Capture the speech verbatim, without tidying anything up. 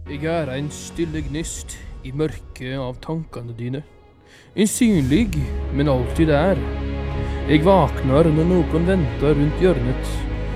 Jeg er en stille gnist i mørket av tankene dine. Usynlig, men alltid der. Jeg vakner når noen venter rundt hjørnet.